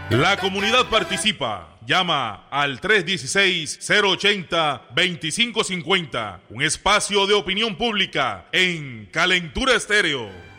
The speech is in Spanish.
La comunidad participa. Llama al 316-080-2550. Un espacio de opinión pública en Calentura Estéreo.